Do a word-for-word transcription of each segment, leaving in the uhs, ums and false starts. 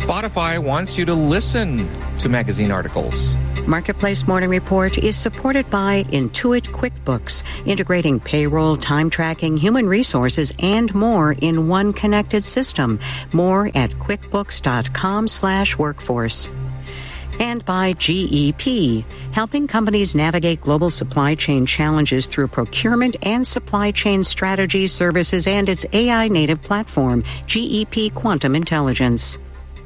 Spotify wants you to listen to magazine articles. Marketplace Morning Report is supported by Intuit QuickBooks, integrating payroll, time tracking, human resources, and more in one connected system. More at quickbooks.com slash workforce. And by G E P, helping companies navigate global supply chain challenges through procurement and supply chain strategy services and its A I-native platform, G E P Quantum Intelligence.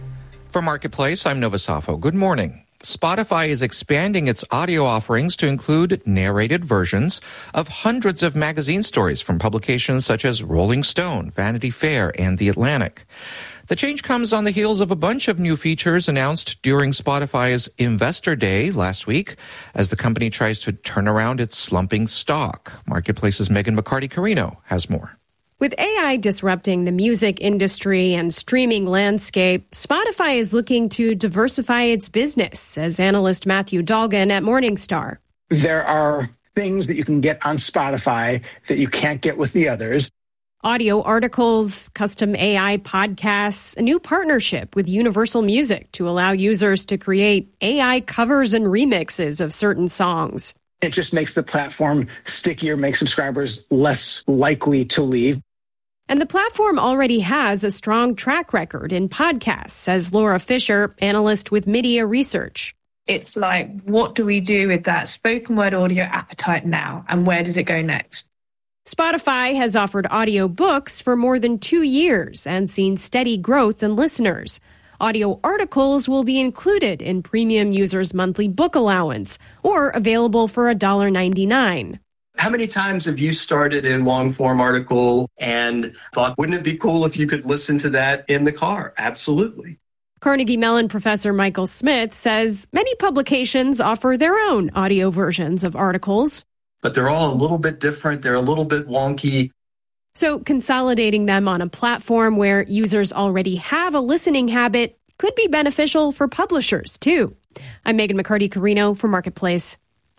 For Marketplace, I'm Nova Safo. Good morning. Spotify is expanding its audio offerings to include narrated versions of hundreds of magazine stories from publications such as Rolling Stone, Vanity Fair, and The Atlantic. The change comes on the heels of a bunch of new features announced during Spotify's Investor Day last week as the company tries to turn around its slumping stock. Marketplace's Megan McCarty-Carino has more. With A I disrupting the music industry and streaming landscape, Spotify is looking to diversify its business, says analyst Matthew Dolgan at Morningstar. There are things that you can get on Spotify that you can't get with the others. Audio articles, custom A I podcasts, a new partnership with Universal Music to allow users to create A I covers and remixes of certain songs. It just makes the platform stickier, makes subscribers less likely to leave. And the platform already has a strong track record in podcasts, says Laura Fisher, analyst with Media Research. It's like, what do we do with that spoken word audio appetite now, and where does it go next? Spotify has offered audio books for more than two years and seen steady growth in listeners. Audio articles will be included in premium users' monthly book allowance or available for one dollar and ninety-nine cents. How many times have you started in long-form article and thought, wouldn't it be cool if you could listen to that in the car? Absolutely. Carnegie Mellon professor Michael Smith says many publications offer their own audio versions of articles. But they're all a little bit different. They're a little bit wonky. So consolidating them on a platform where users already have a listening habit could be beneficial for publishers, too. I'm Megan McCarty-Carino for Marketplace.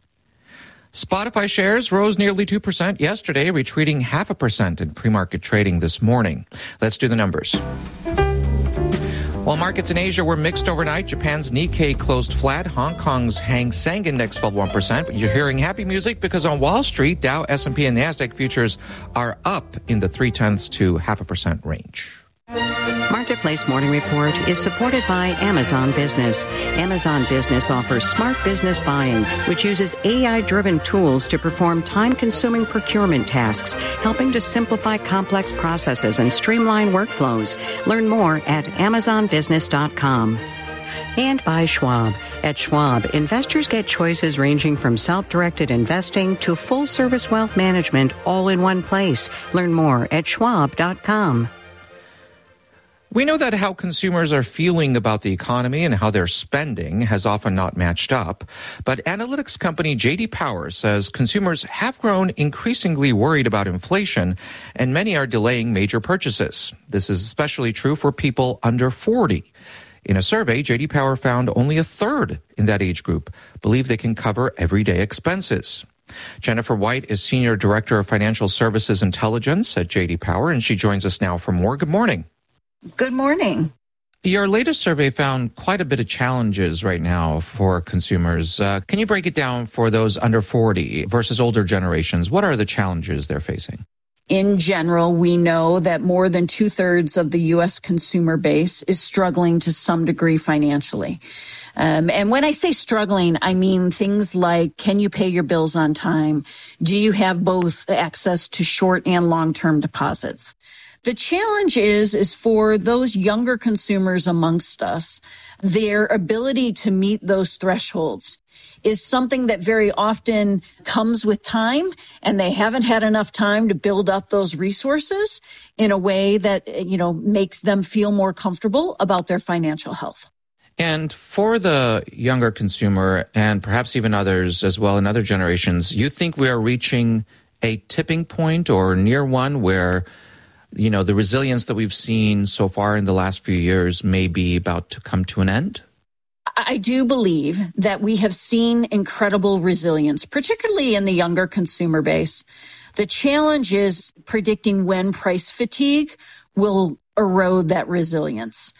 Spotify shares rose nearly two percent yesterday, retreating half a percent in pre-market trading this morning. Let's do the numbers. While markets in Asia were mixed overnight, Japan's Nikkei closed flat. Hong Kong's Hang Seng Index fell one percent. But you're hearing happy music because on Wall Street, Dow, S and P, and NASDAQ futures are up in the three-tenths to half a percent range. Marketplace Morning Report is supported by Amazon Business. Amazon Business offers smart business buying, which uses A I-driven tools to perform time-consuming procurement tasks, helping to simplify complex processes and streamline workflows. Learn more at amazon business dot com. And by Schwab. At Schwab, investors get choices ranging from self-directed investing to full-service wealth management all in one place. Learn more at schwab dot com. We know that how consumers are feeling about the economy and how they're spending has often not matched up. But analytics company J D Power says consumers have grown increasingly worried about inflation, and many are delaying major purchases. This is especially true for people under forty. In a survey, J D Power found only a third in that age group believe they can cover everyday expenses. Jennifer White is Senior Director of Financial Services Intelligence at J D Power, and she joins us now for more. Good morning. Good morning. Your latest survey found quite a bit of challenges right now for consumers. Uh, can you break it down for those under forty versus older generations? What are the challenges they're facing? In general, we know that more than two-thirds of the U S consumer base is struggling to some degree financially. Um, and when I say struggling, I mean things like, can you pay your bills on time? Do you have both access to short and long-term deposits? The challenge is, is for those younger consumers amongst us, their ability to meet those thresholds is something that very often comes with time, and they haven't had enough time to build up those resources in a way that, you know, makes them feel more comfortable about their financial health. And for the younger consumer, and perhaps even others as well in other generations, you think we are reaching a tipping point or near one where, you know, the resilience that we've seen so far in the last few years may be about to come to an end? I do believe that we have seen incredible resilience, particularly in the younger consumer base. The challenge is predicting when price fatigue will erode that resilience.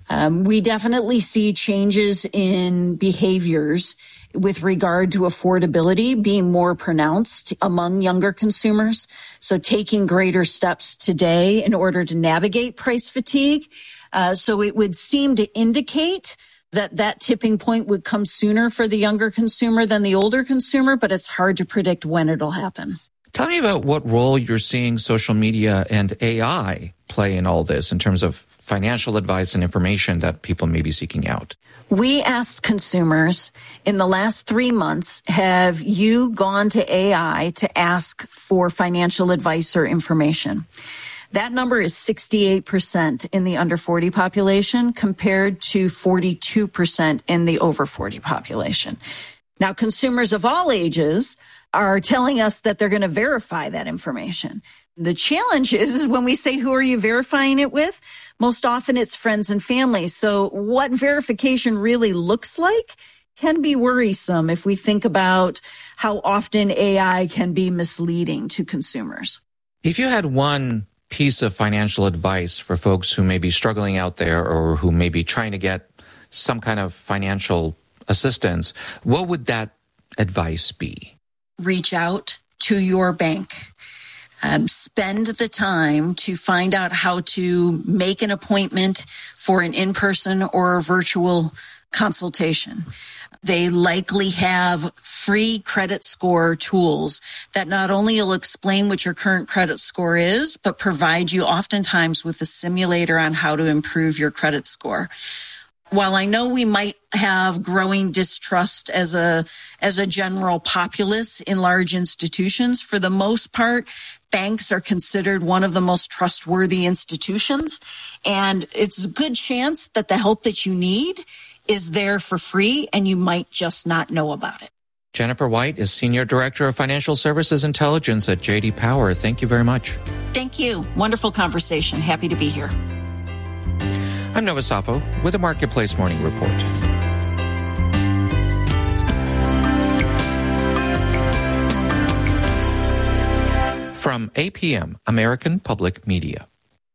Um, we definitely see changes in behaviors with regard to affordability being more pronounced among younger consumers. So taking greater steps today in order to navigate price fatigue. Uh, so it would seem to indicate that that tipping point would come sooner for the younger consumer than the older consumer, but it's hard to predict when it'll happen. Tell me about what role you're seeing social media and A I play in all this in terms of financial advice and information that people may be seeking out. We asked consumers in the last three months, have you gone to A I to ask for financial advice or information? That number is sixty-eight percent in the under forty population compared to forty-two percent in the over forty population. Now, consumers of all ages are telling us that they're going to verify that information. The challenge is, is when we say, who are you verifying it with? Most often it's friends and family. So what verification really looks like can be worrisome if we think about how often A I can be misleading to consumers. If you had one piece of financial advice for folks who may be struggling out there or who may be trying to get some kind of financial assistance, what would that advice be? Reach out to your bank. Um, spend the time to find out how to make an appointment for an in-person or a virtual consultation. They likely have free credit score tools that not only will explain what your current credit score is, but provide you oftentimes with a simulator on how to improve your credit score. While I know we might have growing distrust as a as a general populace in large institutions, for the most part, banks are considered one of the most trustworthy institutions, and it's a good chance that the help that you need is there for free, and you might just not know about it. Jennifer White is Senior Director of Financial Services Intelligence at J D Power. Thank you very much. Thank you. Wonderful conversation. Happy to be here. I'm Nova Safo with the Marketplace Morning Report. From A P M, American Public Media.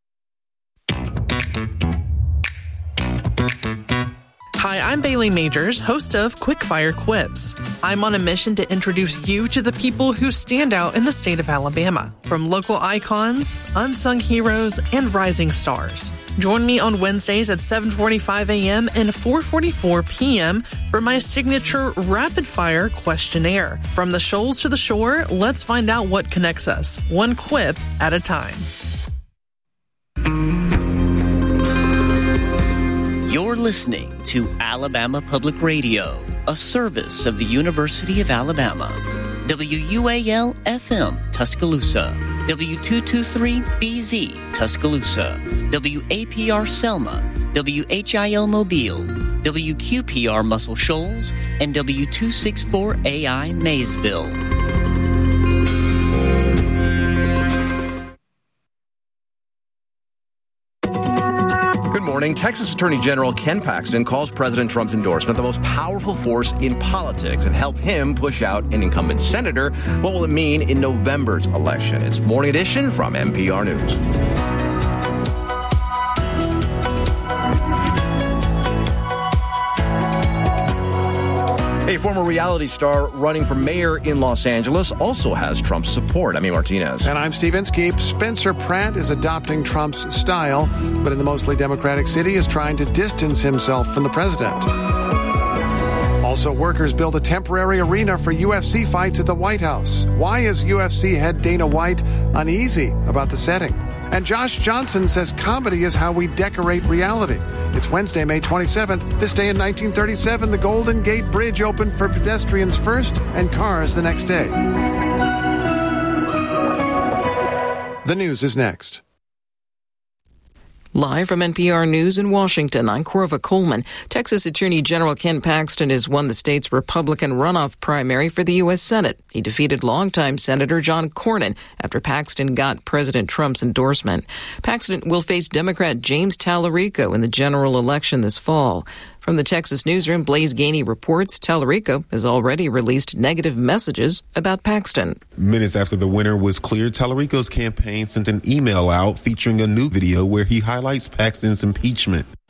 Hi, I'm Bailey Majors, host of Quickfire Quips. I'm on a mission to introduce you to the people who stand out in the state of Alabama, from local icons, unsung heroes, and rising stars. Join me on Wednesdays at seven forty-five a.m. and four forty-four p.m. for my signature rapid-fire questionnaire. From the shoals to the shore, let's find out what connects us, one quip at a time. You're listening to Alabama Public Radio, a service of the University of Alabama. W U A L F M Tuscaloosa, W two twenty-three B Z Tuscaloosa, W A P R Selma, W H I L Mobile, W Q P R Muscle Shoals, and W two sixty-four A I Maysville. Good morning. Texas Attorney General Ken Paxton calls President Trump's endorsement the most powerful force in politics and help him push out an incumbent senator. What will it mean in November's election? It's Morning Edition from N P R News. A former reality star running for mayor in Los Angeles also has Trump's support. I'm Martinez. And I'm Steve Inskeep. Spencer Pratt is adopting Trump's style, but in the mostly Democratic city is trying to distance himself from the president. Also, workers build a temporary arena for U F C fights at the White House. Why is U F C head Dana White uneasy about the setting? And Josh Johnson says comedy is how we decorate reality. It's Wednesday, May twenty-seventh. This day in nineteen thirty-seven, the Golden Gate Bridge opened for pedestrians first and cars the next day. The news is next. Live from N P R News in Washington, I'm Corva Coleman. Texas Attorney General Ken Paxton has won the state's Republican runoff primary for the U S Senate. He defeated longtime Senator John Cornyn after Paxton got President Trump's endorsement. Paxton will face Democrat James Tallarico in the general election this fall. From the Texas newsroom, Blaise Gainey reports Tallarico has already released negative messages about Paxton. Minutes after the winner was cleared, Tallarico's campaign sent an email out featuring a new video where he highlights Paxton's impeachment.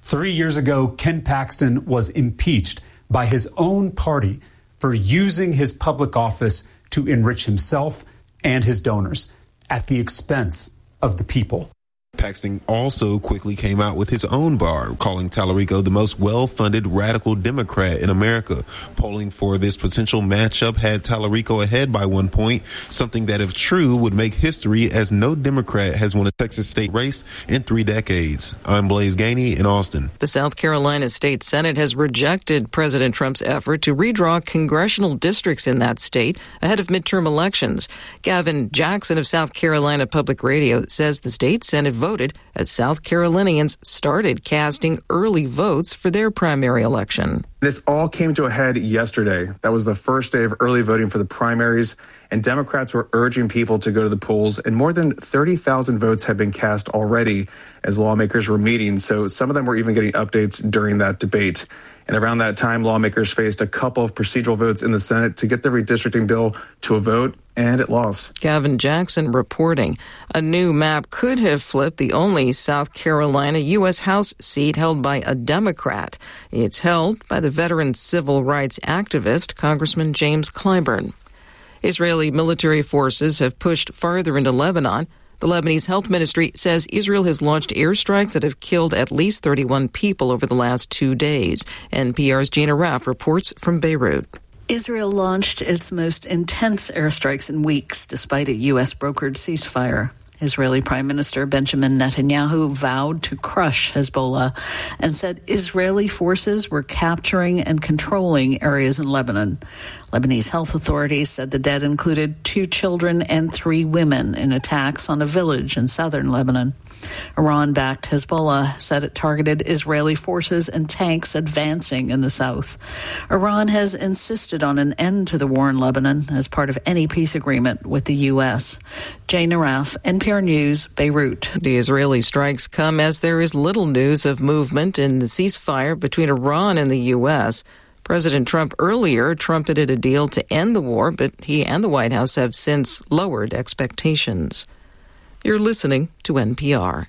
Three years ago, Ken Paxton was impeached by his own party for using his public office to enrich himself and his donors at the expense of the people. Paxton also quickly came out with his own bar, calling Tallarico the most well-funded radical Democrat in America. Polling for this potential matchup had Tallarico ahead by one point, something that, if true, would make history, as no Democrat has won a Texas state race in three decades. I'm Blaise Gainey in Austin. The South Carolina State Senate has rejected President Trump's effort to redraw congressional districts in that state ahead of midterm elections. Gavin Jackson of South Carolina Public Radio says the state Senate voted as South Carolinians started casting early votes for their primary election. This all came to a head yesterday. That was the first day of early voting for the primaries, and Democrats were urging people to go to the polls, and more than thirty thousand votes had been cast already as lawmakers were meeting, so some of them were even getting updates during that debate. And around that time, lawmakers faced a couple of procedural votes in the Senate to get the redistricting bill to a vote, and it lost. Gavin Jackson reporting. A new map could have flipped the only South Carolina U S House seat held by a Democrat. It's held by the veteran civil rights activist, Congressman James Clyburn. Israeli military forces have pushed farther into Lebanon. The Lebanese Health Ministry says Israel has launched airstrikes that have killed at least thirty-one people over the last two days. N P R's Gina Raff reports from Beirut. Israel launched its most intense airstrikes in weeks, despite a U S brokered ceasefire. Israeli Prime Minister Benjamin Netanyahu vowed to crush Hezbollah and said Israeli forces were capturing and controlling areas in Lebanon. Lebanese health authorities said the dead included two children and three women in attacks on a village in southern Lebanon. Iran-backed Hezbollah said it targeted Israeli forces and tanks advancing in the south. Iran has insisted on an end to the war in Lebanon as part of any peace agreement with the U S. Jay Naraf, N P R News, Beirut. The Israeli strikes come as there is little news of movement in the ceasefire between Iran and the U S. President Trump earlier trumpeted a deal to end the war, but he and the White House have since lowered expectations. You're listening to N P R.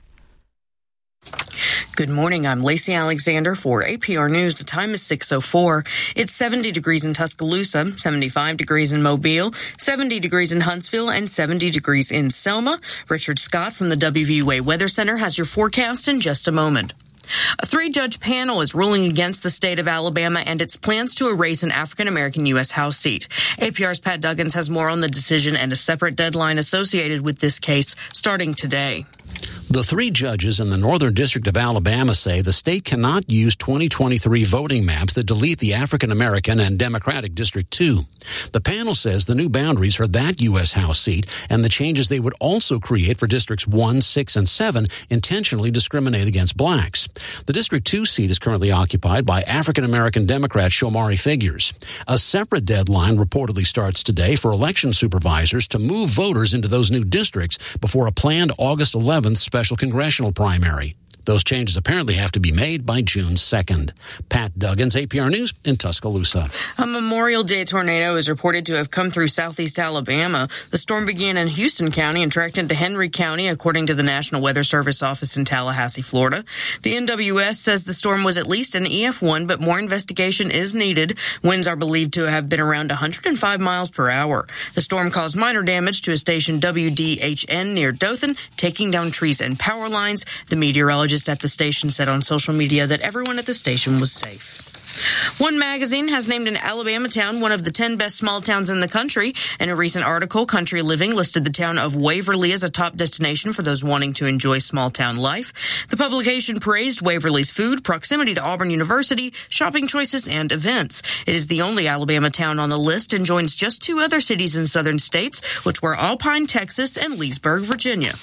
Good morning. I'm Lacey Alexander for A P R News. The time is six oh four. It's seventy degrees in Tuscaloosa, seventy-five degrees in Mobile, seventy degrees in Huntsville, and seventy degrees in Selma. Richard Scott from the W V U A Weather Center has your forecast in just a moment. A three-judge panel is ruling against the state of Alabama and its plans to erase an African-American U S House seat. A P R's Pat Duggins has more on the decision and a separate deadline associated with this case starting today. The three judges in the Northern District of Alabama say the state cannot use twenty twenty-three voting maps that delete the African American and Democratic District two. The panel says the new boundaries for that U S House seat and the changes they would also create for Districts one, six, and seven intentionally discriminate against blacks. The District two seat is currently occupied by African American Democrat Shomari Figures. A separate deadline reportedly starts today for election supervisors to move voters into those new districts before a planned August eleventh special congressional primary. Those changes apparently have to be made by June second. Pat Duggins, A P R News in Tuscaloosa. A Memorial Day tornado is reported to have come through southeast Alabama. The storm began in Houston County and tracked into Henry County, according to the National Weather Service office in Tallahassee, Florida. The N W S says the storm was at least an E F one, but more investigation is needed. Winds are believed to have been around one hundred five miles per hour. The storm caused minor damage to a station W D H N near Dothan, taking down trees and power lines. The meteorologist at the station said on social media that everyone at the station was safe. One magazine has named an Alabama town one of the ten best small towns in the country. In a recent article, Country Living listed the town of Waverly as a top destination for those wanting to enjoy small town life. The publication praised Waverly's food, proximity to Auburn University, shopping choices, and events. It is the only Alabama town on the list and joins just two other cities in southern states, which were Alpine, Texas, and Leesburg, Virginia.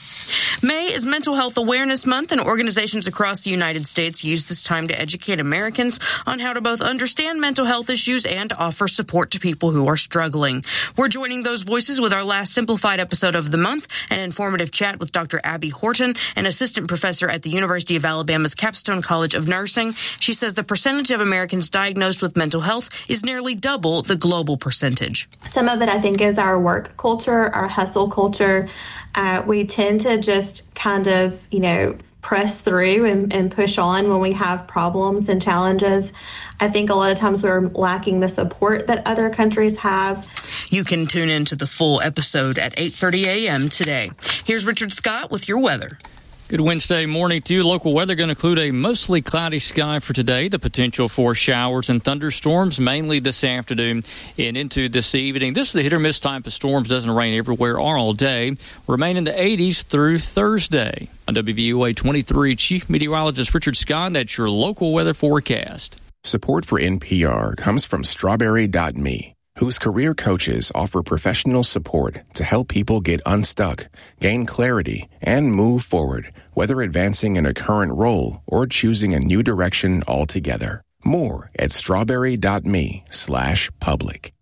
May is Mental Health Awareness Month, and organizations across the United States use this time to educate Americans on how to both understand mental health issues and offer support to people who are struggling. We're joining those voices with our last simplified episode of the month, an informative chat with Doctor Abby Horton, an assistant professor at the University of Alabama's Capstone College of Nursing. She says the percentage of Americans diagnosed with mental health is nearly double the global percentage. Some of it, I think, is our work culture, our hustle culture. Uh, we tend to just kind of, you know, press through and, and push on when we have problems and challenges. I think a lot of times we're lacking the support that other countries have. You can tune into the full episode at eight thirty a.m. today. Here's Richard Scott with your weather. Good Wednesday morning to you. Local weather going to include a mostly cloudy sky for today. The potential for showers and thunderstorms mainly this afternoon and into this evening. This is the hit or miss type of storms. Doesn't rain everywhere or all day. Remain in the eighties through Thursday. On W V U A twenty-three, Chief Meteorologist Richard Scott. That's your local weather forecast. Support for N P R comes from Strawberry dot me, whose career coaches offer professional support to help people get unstuck, gain clarity, and move forward, whether advancing in a current role or choosing a new direction altogether. More at strawberry dot me slash public.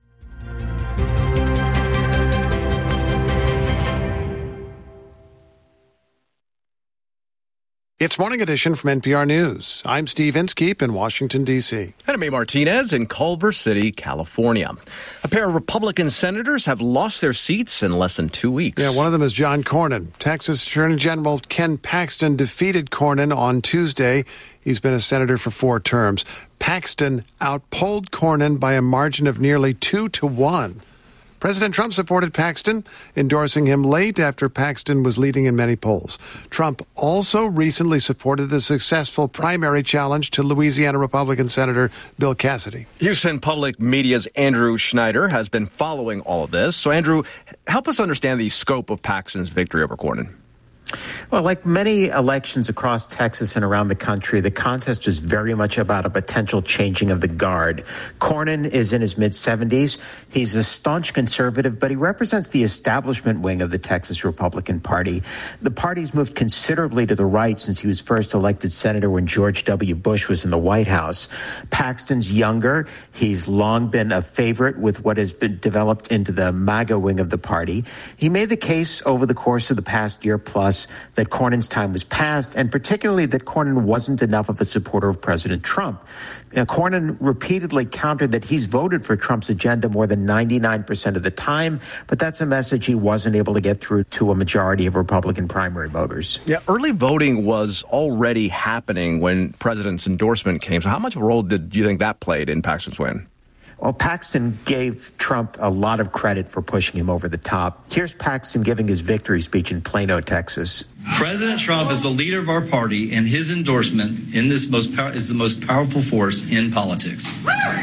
It's Morning Edition from N P R News. I'm Steve Inskeep in Washington, D C. And I'm A. Martinez in Culver City, California. A pair of Republican senators have lost their seats in less than two weeks. Yeah, one of them is John Cornyn. Texas Attorney General Ken Paxton defeated Cornyn on Tuesday. He's been a senator for four terms. Paxton outpolled Cornyn by a margin of nearly two to one. President Trump supported Paxton, endorsing him late after Paxton was leading in many polls. Trump also recently supported the successful primary challenge to Louisiana Republican Senator Bill Cassidy. Houston Public Media's Andrew Schneider has been following all of this. So, Andrew, help us understand the scope of Paxton's victory over Cornyn. Well, like many elections across Texas and around the country, the contest is very much about a potential changing of the guard. Cornyn is in his mid-seventies. He's a staunch conservative, but he represents the establishment wing of the Texas Republican Party. The party's moved considerably to the right since he was first elected senator when George W. Bush was in the White House. Paxton's younger. He's long been a favorite with what has been developed into the MAGA wing of the party. He made the case over the course of the past year plus that Cornyn's time was past, and particularly that Cornyn wasn't enough of a supporter of President Trump. Now, Cornyn repeatedly countered that he's voted for Trump's agenda more than ninety-nine percent of the time, but that's a message he wasn't able to get through to a majority of Republican primary voters. Yeah, early voting was already happening when President's endorsement came. So how much of a role did you think that played in Paxton's win? Well, Paxton gave Trump a lot of credit for pushing him over the top. Here's Paxton giving his victory speech in Plano, Texas. President Trump is the leader of our party, and his endorsement in this most pow- is the most powerful force in politics.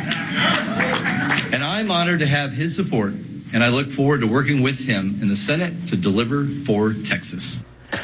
And I'm honored to have his support, and I look forward to working with him in the Senate to deliver for Texas.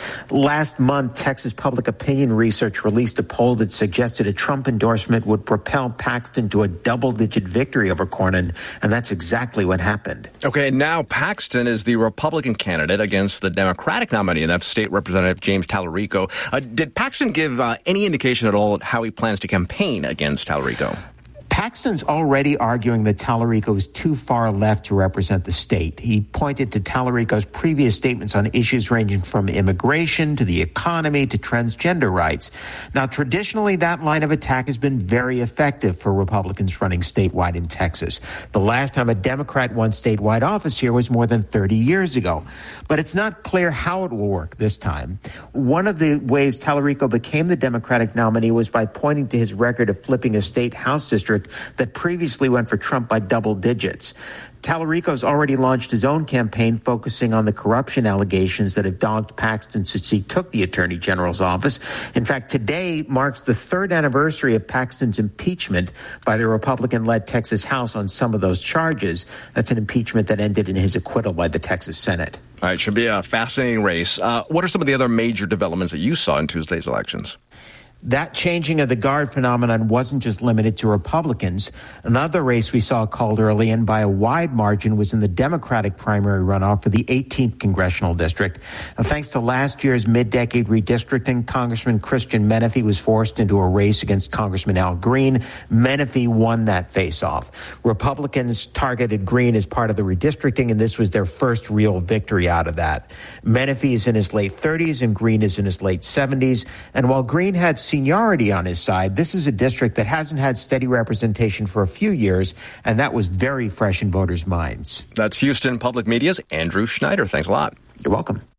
Last month, Texas Public Opinion Research released a poll that suggested a Trump endorsement would propel Paxton to a double-digit victory over Cornyn, and that's exactly what happened. Okay, now Paxton is the Republican candidate against the Democratic nominee, and that's State Representative James Tallarico. Uh, did Paxton give uh, any indication at all how he plans to campaign against Tallarico? Paxton's already arguing that Tallarico is too far left to represent the state. He pointed to Tallarico's previous statements on issues ranging from immigration to the economy to transgender rights. Now, traditionally, that line of attack has been very effective for Republicans running statewide in Texas. The last time a Democrat won statewide office here was more than thirty years ago. But it's not clear how it will work this time. One of the ways Tallarico became the Democratic nominee was by pointing to his record of flipping a state House district that previously went for Trump by double digits. Tallarico's already launched his own campaign focusing on the corruption allegations that have dogged Paxton since he took the Attorney General's office. In fact, today marks the third anniversary of Paxton's impeachment by the Republican-led Texas House on some of those charges. That's an impeachment that ended in his acquittal by the Texas Senate. All right, should be a fascinating race. Uh, what are some of the other major developments that you saw in Tuesday's elections? That changing of the guard phenomenon wasn't just limited to Republicans. Another race we saw called early and by a wide margin was in the Democratic primary runoff for the eighteenth congressional district. Now, thanks to last year's mid-decade redistricting, Congressman Christian Menefee was forced into a race against Congressman Al Green. Menefee won that face-off. Republicans targeted Green as part of the redistricting, and this was their first real victory out of that. Menefee is in his late thirties and Green is in his late seventies. And while Green had seniority on his side, this is a district that hasn't had steady representation for a few years, and that was very fresh in voters' minds. That's Houston Public Media's Andrew Schneider. Thanks a lot. You're welcome.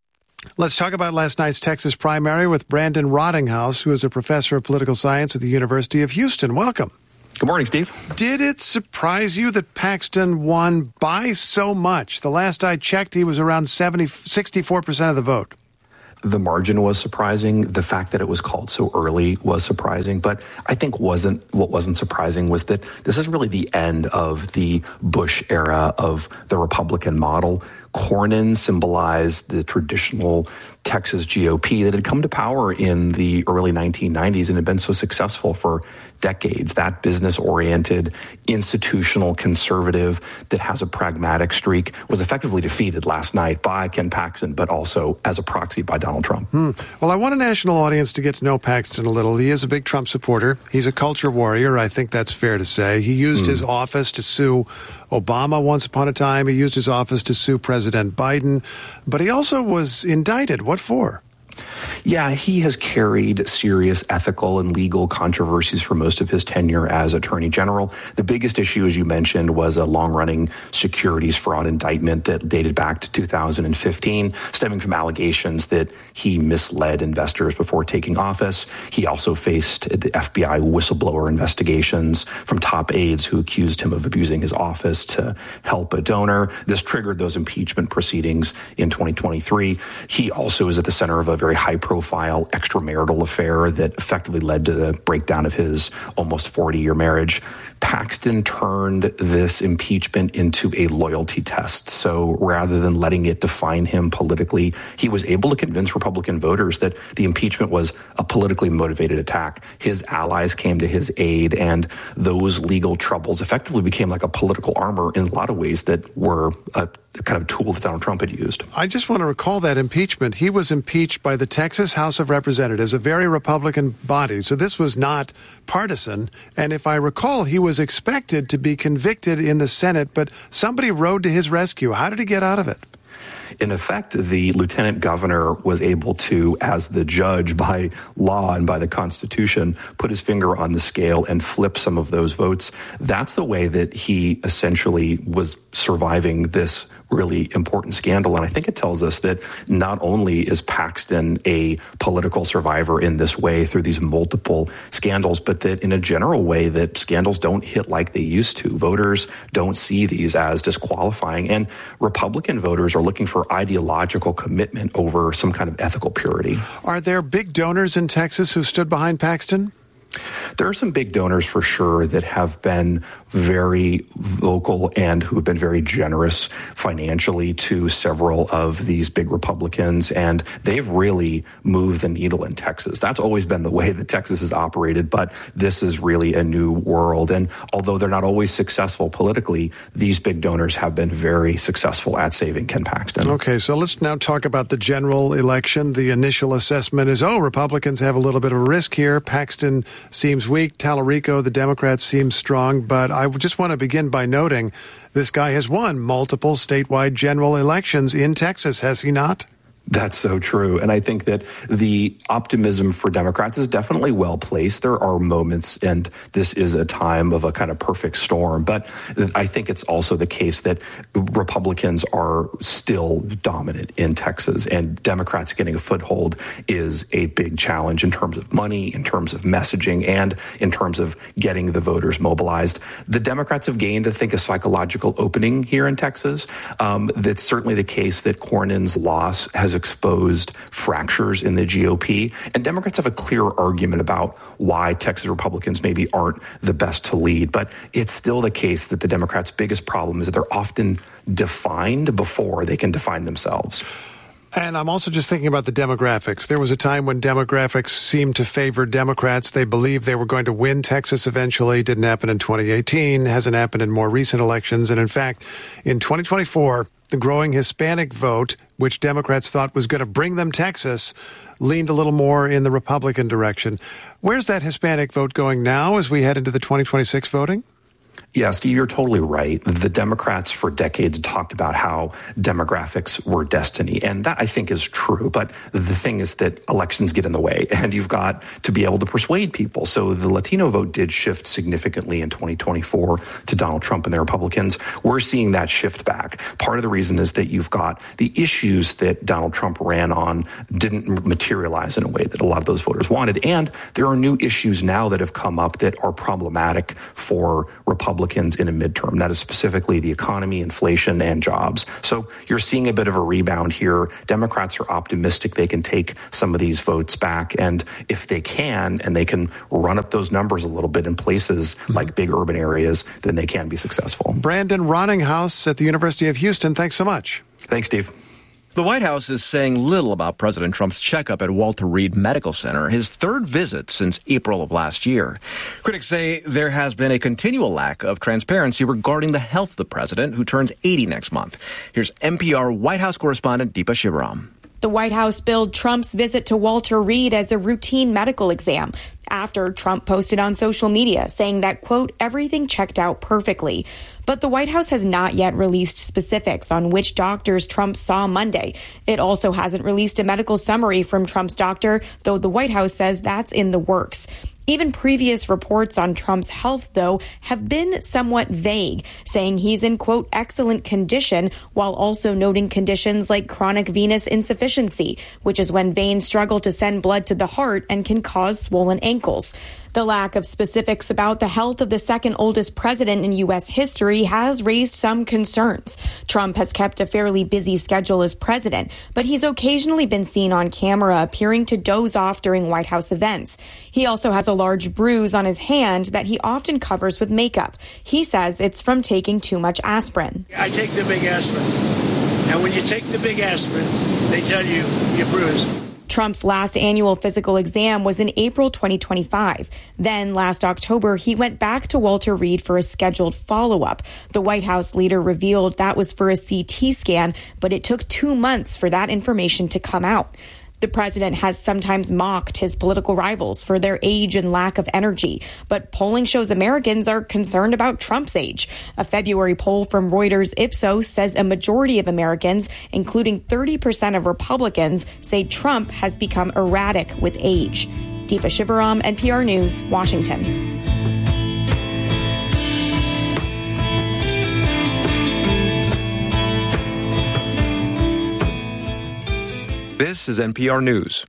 Let's talk about last night's Texas primary with Brandon Rottinghaus, who is a professor of political science at the University of Houston. Welcome. Good morning, Steve. Did it surprise you that Paxton won by so much? The last I checked, he was around seventy, sixty-four percent of the vote. The margin was surprising. The fact that it was called so early was surprising. But I think wasn't what wasn't surprising was that this is really the end of the Bush era of the Republican model. Cornyn symbolized the traditional Texas G O P that had come to power in the early nineteen nineties and had been so successful for decades. That business-oriented, institutional conservative that has a pragmatic streak was effectively defeated last night by Ken Paxton, but also as a proxy by Donald Trump. Hmm. Well, I want a national audience to get to know Paxton a little. He is a big Trump supporter. He's a culture warrior. I think that's fair to say. He used hmm. his office to sue Obama once upon a time. He used his office to sue President Biden. But he also was indicted. What for? Yeah, he has carried serious ethical and legal controversies for most of his tenure as Attorney General. The biggest issue, as you mentioned, was a long-running securities fraud indictment that dated back to two thousand fifteen, stemming from allegations that he misled investors before taking office. He also faced the F B I whistleblower investigations from top aides who accused him of abusing his office to help a donor. This triggered those impeachment proceedings in twenty twenty-three. He also is at the center of a very high-profile extramarital affair that effectively led to the breakdown of his almost forty-year marriage. Paxton turned this impeachment into a loyalty test. So rather than letting it define him politically, he was able to convince Republican voters that the impeachment was a politically motivated attack. His allies came to his aid, and those legal troubles effectively became like a political armor in a lot of ways that were a kind of tool that Donald Trump had used. I just want to recall that impeachment. He was impeached by the Texas House of Representatives, a very Republican body. So this was not partisan. And if I recall, he was expected to be convicted in the Senate, but somebody rode to his rescue. How did he get out of it? In effect, the lieutenant governor was able to, as the judge by law and by the Constitution, put his finger on the scale and flip some of those votes. That's the way that he essentially was surviving this really important scandal. And I think it tells us that not only is Paxton a political survivor in this way through these multiple scandals, but that in a general way that scandals don't hit like they used to. Voters don't see these as disqualifying. And Republican voters are looking for ideological commitment over some kind of ethical purity. Are there big donors in Texas who stood behind Paxton? There are some big donors for sure that have been very vocal and who have been very generous financially to several of these big Republicans, and they've really moved the needle in Texas. That's always been the way that Texas has operated, but this is really a new world. And although they're not always successful politically, these big donors have been very successful at saving Ken Paxton. Okay, so let's now talk about the general election. The initial assessment is, oh, Republicans have a little bit of a risk here. Paxton seems weak. Tallarico, the Democrats, seem strong. But I just want to begin by noting this guy has won multiple statewide general elections in Texas, has he not? That's so true. And I think that the optimism for Democrats is definitely well placed. There are moments, and this is a time of a kind of perfect storm. But I think it's also the case that Republicans are still dominant in Texas, and Democrats getting a foothold is a big challenge in terms of money, in terms of messaging, and in terms of getting the voters mobilized. The Democrats have gained, I think, a psychological opening here in Texas. Um, that's certainly the case that Cornyn's loss has exposed fractures in the G O P. And Democrats have a clear argument about why Texas Republicans maybe aren't the best to lead. But it's still the case that the Democrats' biggest problem is that they're often defined before they can define themselves. And I'm also just thinking about the demographics. There was a time when demographics seemed to favor Democrats. They believed they were going to win Texas eventually. Didn't happen in twenty eighteen, hasn't happened in more recent elections. And in fact, in twenty twenty-four, the growing Hispanic vote, which Democrats thought was going to bring them Texas, leaned a little more in the Republican direction. Where's that Hispanic vote going now as we head into the twenty twenty-six voting? Yeah, Steve, you're totally right. The Democrats for decades talked about how demographics were destiny. And that, I think, is true. But the thing is that elections get in the way, and you've got to be able to persuade people. So the Latino vote did shift significantly in twenty twenty-four to Donald Trump and the Republicans. We're seeing that shift back. Part of the reason is that you've got the issues that Donald Trump ran on didn't materialize in a way that a lot of those voters wanted. And there are new issues now that have come up that are problematic for Republicans in a midterm. That is specifically the economy, inflation, and jobs. So you're seeing a bit of a rebound here. Democrats are optimistic they can take some of these votes back. And if they can, and they can run up those numbers a little bit in places like big urban areas, then they can be successful. Brandon Ronninghouse at the University of Houston, thanks so much. Thanks, Steve. The White House is saying little about President Trump's checkup at Walter Reed Medical Center, his third visit since April of last year. Critics say there has been a continual lack of transparency regarding the health of the president, who turns eighty next month. Here's N P R White House correspondent Deepa Shivaram. The White House billed Trump's visit to Walter Reed as a routine medical exam after Trump posted on social media saying that, quote, everything checked out perfectly. But the White House has not yet released specifics on which doctors Trump saw Monday. It also hasn't released a medical summary from Trump's doctor, though the White House says that's in the works. Even previous reports on Trump's health, though, have been somewhat vague, saying he's in, quote, excellent condition, while also noting conditions like chronic venous insufficiency, which is when veins struggle to send blood to the heart and can cause swollen ankles. The lack of specifics about the health of the second oldest president in U S history has raised some concerns. Trump has kept a fairly busy schedule as president, but he's occasionally been seen on camera appearing to doze off during White House events. He also has a large bruise on his hand that he often covers with makeup. He says it's from taking too much aspirin. I take the big aspirin, and when you take the big aspirin, they tell you you're bruised. Trump's last annual physical exam was in April twenty twenty-five. Then last October, he went back to Walter Reed for a scheduled follow-up. The White House leader revealed that was for a C T scan, but it took two months for that information to come out. The president has sometimes mocked his political rivals for their age and lack of energy, but polling shows Americans are concerned about Trump's age. A February poll from Reuters Ipsos says a majority of Americans, including thirty percent of Republicans, say Trump has become erratic with age. Deepa Shivaram, N P R News, Washington. This is N P R News.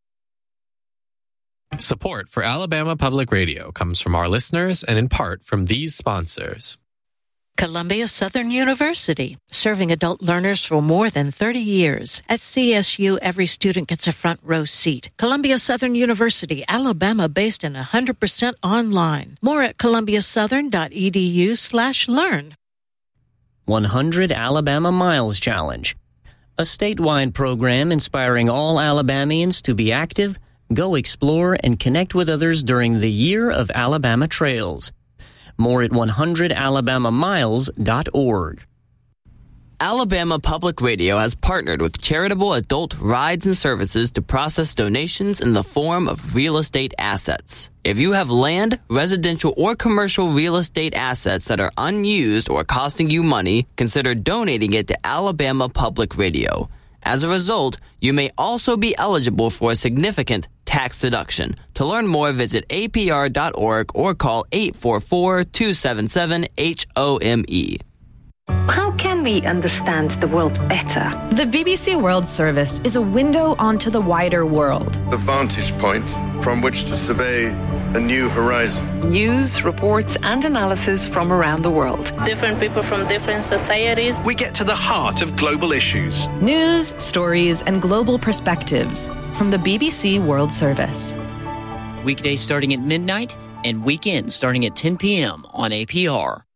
Support for Alabama Public Radio comes from our listeners and in part from these sponsors. Columbia Southern University, serving adult learners for more than thirty years. At C S U, every student gets a front row seat. Columbia Southern University, Alabama, based and one hundred percent online. More at columbiasouthern.edu slash learn. one hundred Alabama Miles Challenge. A statewide program inspiring all Alabamians to be active, go explore, and connect with others during the Year of Alabama Trails. More at one hundred alabama miles dot org. Alabama Public Radio has partnered with Charitable Adult Rides and Services to process donations in the form of real estate assets. If you have land, residential, or commercial real estate assets that are unused or costing you money, consider donating it to Alabama Public Radio. As a result, you may also be eligible for a significant tax deduction. To learn more, visit A P R dot org or call eight four four, two seven seven, H O M E. How can we understand the world better? The B B C World Service is a window onto the wider world. A vantage point from which to survey a new horizon. News, reports, and analysis from around the world. Different people from different societies. We get to the heart of global issues. News, stories, and global perspectives from the B B C World Service. Weekdays starting at midnight and weekends starting at ten p.m. on A P R.